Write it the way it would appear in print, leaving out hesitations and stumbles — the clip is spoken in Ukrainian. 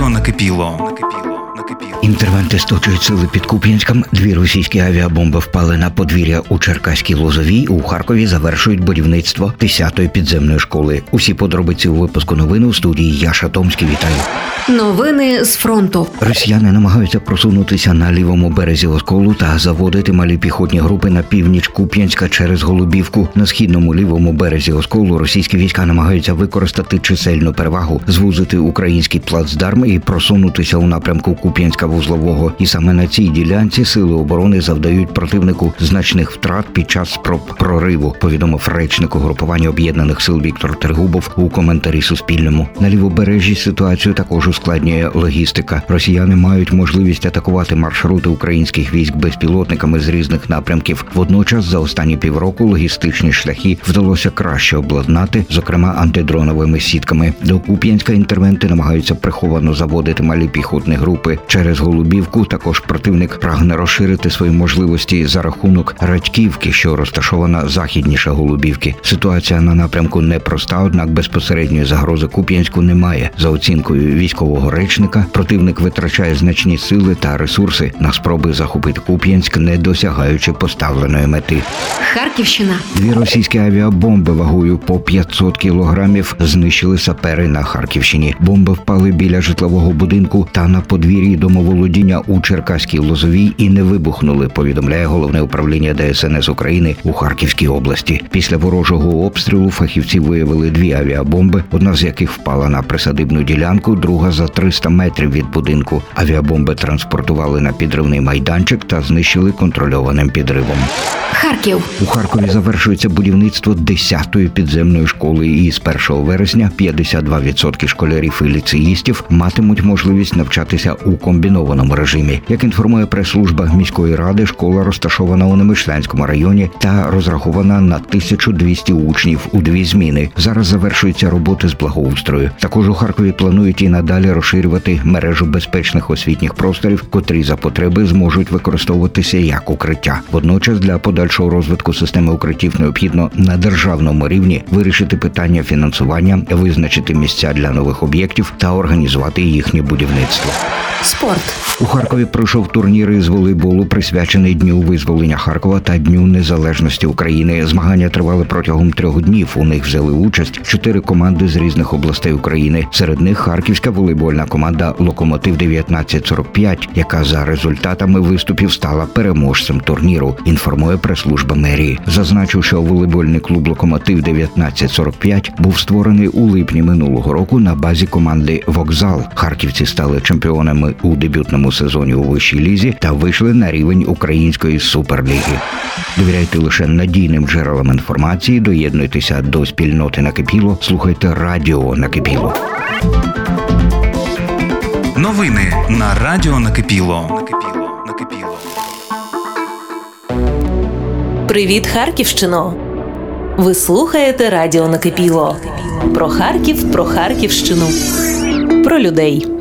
накипіло. Інтервенти сточують сили під Куп'янськом. 2 російські авіабомби впали на подвір'я у Черкаській Лозовій. У Харкові завершують будівництво 10-ї підземної школи. Усі подробиці у випуску новин у студії Яша Томський. Вітаю. Новини з фронту. Росіяни намагаються просунутися на лівому березі Осколу та заводити малі піхотні групи на північ Куп'янська через Голубівку. На східному лівому березі Осколу російські війська намагаються використати чисельну перевагу, звузити український плацдарм і просунутися у напрямку Куп'янська-Вузлового. І саме на цій ділянці сили оборони завдають противнику значних втрат під час спроб прориву, повідомив речник угрупування Об'єднаних сил Віктор Трегубов у коментарі Суспільному. На лівобережжі ситуацію також ускладнює логістика. Росіяни мають можливість атакувати маршрути українських військ безпілотниками з різних напрямків. Водночас за останні півроку логістичні шляхи вдалося краще обладнати, зокрема антидроновими сітками. До Куп'янська інтервенти намагаються приховано заводити малі піхотні групи через Голубівку. Також противник прагне розширити свої можливості за рахунок Радьківки, що розташована західніше Голубівки. Ситуація на напрямку непроста, однак безпосередньої загрози Куп'янську немає. За оцінкою військового речника, противник витрачає значні сили та ресурси на спроби захопити Куп'янськ, не досягаючи поставленої мети. Харківщина. 2 російські авіабомби вагою по 500 кілограмів знищили сапери на Харківщині. Бомби впали біля житлового будинку та на подвір'ї домоволодіння у Черкаській Лозовій і не вибухнули, повідомляє Головне управління ДСНС України у Харківській області. Після ворожого обстрілу фахівці виявили 2 авіабомби, одна з яких впала на присадибну ділянку, друга за 300 метрів від будинку. Авіабомби транспортували на підривний майданчик та знищили контрольованим підривом. Харків. У Харкові завершується будівництво 10-ї підземної школи, і з 1 вересня 52% школярів і ліцеїстів матимуть можливість навчатися у комбінованому режимі. Як інформує прес-служба міської ради, школа розташована у Немишлянському районі та розрахована на 1200 учнів у 2 зміни. Зараз завершуються роботи з благоустрою. Також у Харкові планують і надалі розширювати мережу безпечних освітніх просторів, котрі за потреби зможуть використовуватися як укриття. Водночас для подальшого розвитку системи укриттів необхідно на державному рівні вирішити питання фінансування, визначити місця для нових об'єктів та організувати їхнє будівництво. Спорт. У Харкові пройшов турнір із волейболу, присвячений Дню визволення Харкова та Дню незалежності України. Змагання тривали протягом 3 днів. У них взяли участь 4 команди з різних областей України. Серед них харківська волейбольна команда «Локомотив-1945», яка за результатами виступів стала переможцем турніру, інформує прес-служба мерії. Зазначу, що волейбольний клуб «Локомотив-1945» був створений у липні минулого року на базі команди «Вокзал». Харківці стали чемпіонами у дебютному сезоні у вищій лізі та вийшли на рівень української суперліги. Довіряйте лише надійним джерелам інформації, доєднуйтеся до спільноти «Накипіло», слухайте радіо «Накипіло». Новини на радіо Накипіло. Привіт, Харківщино! Ви слухаєте радіо Накипіло. Про Харків, про Харківщину, про людей.